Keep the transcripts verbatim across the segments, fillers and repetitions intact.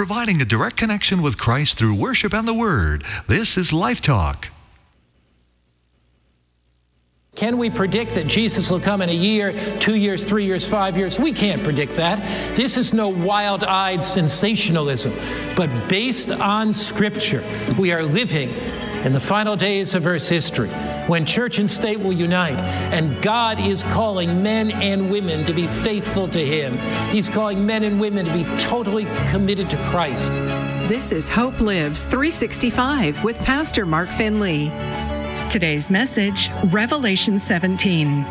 providing a direct connection with Christ through worship and the Word. This is Life Talk. Can we predict that Jesus will come in a year, two years, three years, five years? We can't predict that. This is no wild-eyed sensationalism, but based on Scripture. We are living in the final days of Earth's history, when church and state will unite, and God is calling men and women to be faithful to Him. He's calling men and women to be totally committed to Christ. This is Hope Lives three sixty-five with Pastor Mark Finley. Today's message, Revelation seventeen.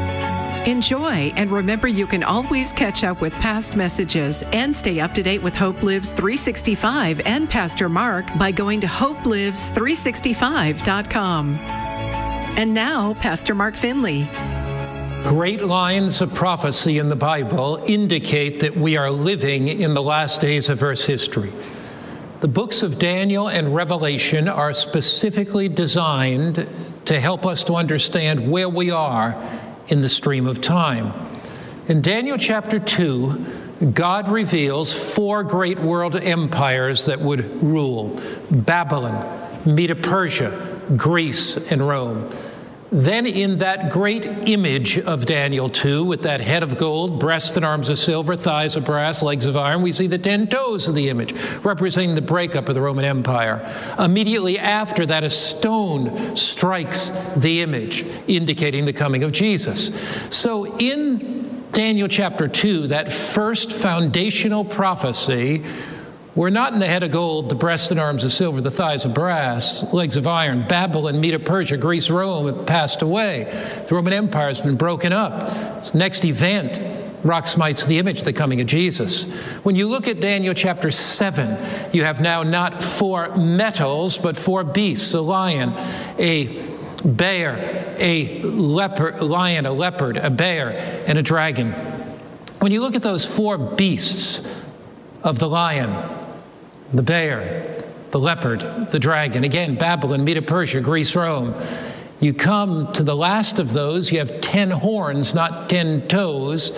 Enjoy, and remember you can always catch up with past messages and stay up to date with Hope Lives three sixty-five and Pastor Mark by going to hope lives three sixty-five dot com. And now, Pastor Mark Finley. Great lines of prophecy in the Bible indicate that we are living in the last days of Earth's history. The books of Daniel and Revelation are specifically designed to help us to understand where we are in the stream of time. In Daniel chapter two, God reveals four great world empires that would rule: Babylon, Medo-Persia, Greece, and Rome. Then in that great image of Daniel two, with that head of gold, breasts and arms of silver, thighs of brass, legs of iron, we see the ten toes of the image, representing the breakup of the Roman Empire. Immediately after that, a stone strikes the image, indicating the coming of Jesus. So in Daniel chapter two, that first foundational prophecy, we're not in the head of gold, the breasts and arms of silver, the thighs of brass, legs of iron. Babylon, Medo-Persia, Greece, Rome have passed away. The Roman Empire has been broken up. This next event, rock smites the image of the coming of Jesus. When you look at Daniel chapter seven, you have now not four metals, but four beasts: a lion, a bear, a leopard, lion, a leopard, a bear, and a dragon. When you look at those four beasts of the lion, the bear, the leopard, the dragon, again, Babylon, Medo-Persia, Greece, Rome, you come to the last of those, you have ten horns, not ten toes.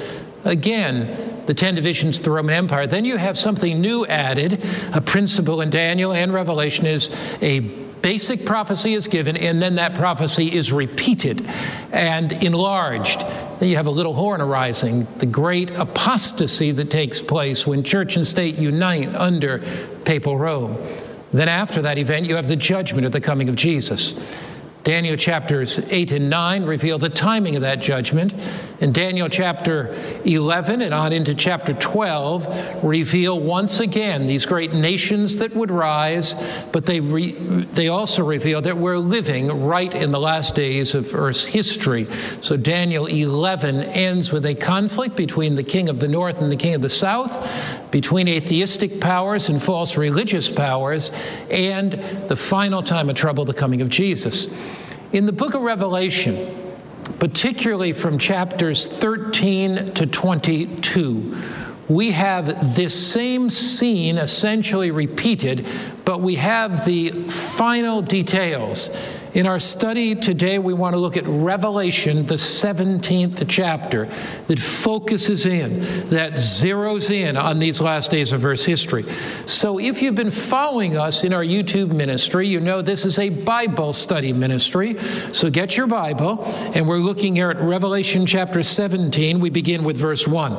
Again, the ten divisions of the Roman Empire. Then you have something new added. A principle in Daniel and Revelation is a basic prophecy is given, and then that prophecy is repeated and enlarged. Then you have a little horn arising, the great apostasy that takes place when church and state unite under papal Rome. Then after that event, you have the judgment of the coming of Jesus. Daniel chapters eight and nine reveal the timing of that judgment. And Daniel chapter eleven and on into chapter twelve reveal once again these great nations that would rise, but they, re, they also reveal that we're living right in the last days of Earth's history. So Daniel eleven ends with a conflict between the king of the north and the king of the south, between atheistic powers and false religious powers, and the final time of trouble, the coming of Jesus. In the book of Revelation, particularly from chapters thirteen to twenty-two, we have this same scene essentially repeated, but we have the final details. In our study today, we want to look at Revelation, the seventeenth chapter, that focuses in, that zeroes in on these last days of Earth's history. So if you've been following us in our YouTube ministry, you know this is a Bible study ministry. So get your Bible, and we're looking here at Revelation chapter seventeen. We begin with verse one.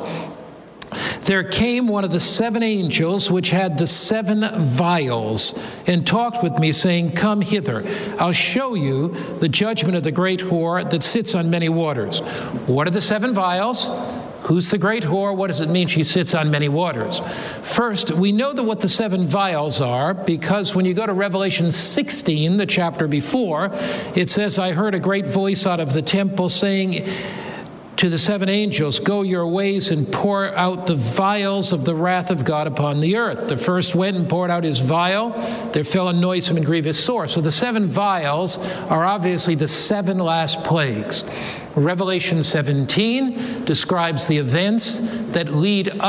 There came one of the seven angels which had the seven vials, and talked with me, saying, Come hither, I'll show you the judgment of the great whore that sits on many waters. What are the seven vials? Who's the great whore? What does it mean she sits on many waters? First, we know that what the seven vials are, because when you go to Revelation sixteen, the chapter before, it says, I heard a great voice out of the temple saying to the seven angels, Go your ways and pour out the vials of the wrath of God upon the earth. The first went and poured out his vial. There fell a noisome and grievous sore. So the seven vials are obviously the seven last plagues. Revelation seventeen describes the events that lead